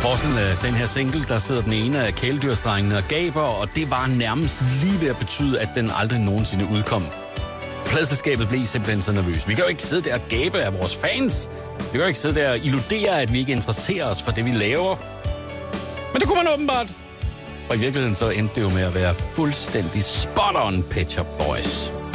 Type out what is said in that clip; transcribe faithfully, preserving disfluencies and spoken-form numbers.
forsiden af den her single, der sidder den ene af kæledyrsdrengene og gaber, og det var nærmest lige ved at betyde, at den aldrig nogensinde udkom. Pladselskabet blev simpelthen så nervøs. Vi kan jo ikke sidde der og gabe af vores fans. Vi kan jo ikke sidde der og illudere, at vi ikke interesserer os for det, vi laver. Men det kunne man åbenbart. Og i virkeligheden så endte det jo med at være fuldstændig spot on Pet Shop Boys.